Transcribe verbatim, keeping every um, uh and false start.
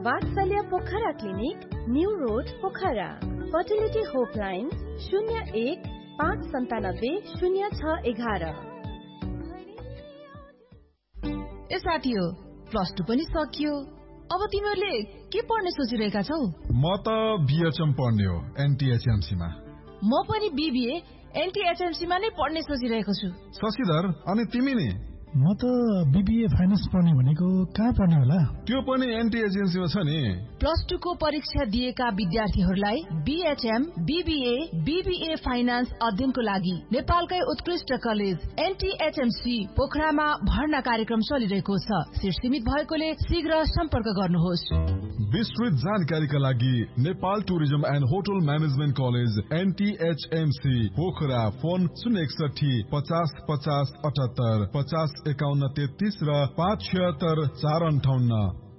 वात्सल्य Pokhara clinic, new road Pokhara. Fertility होपलाइन शून्य एक पाँच सन्तानब्बे शून्य छ एघार। ए साथी हो, प्लस टू पनि सकियो, अब तिमीहरूले के पढ्ने सोचिरहेका छौ? म त बीएचएम पढ्ने हो, एनटीएचएमसी मा। म पनि बीबीए एनटीएचएमसी मा नै पढ्ने सोचिरहेको छु। शशिधर, अनि तिमी नि? म त बीबीए फाइनान्स पढ्ने भनेको कहाँ पढ्ने होला? त्यो पनि एनटीएचएमसी मा छ नि। प्लस टू को परीक्षा दिएका विद्यार्थीहरूलाई बीएचएम, बीबीए, बीबीए फाइनान्स अध्ययनको लागि नेपालकै उत्कृष्ट कलेज एनटीएचएमसी पोखरामा भर्ना कार्यक्रम चलिरहेको छ। सिट सीमित भएकोले शीघ्र सम्पर्क गर्नुहोस्। विस्तृत जानकारीका लागि Nepal tourism and hotel management college एनटीएचएमसी Pokhara, phone शून्य एकसठी पचास पचास अठहत्तर पचास एकाउन्न तेत्तीस र पाँच छिहत्तर चार अन्ठाउन्न।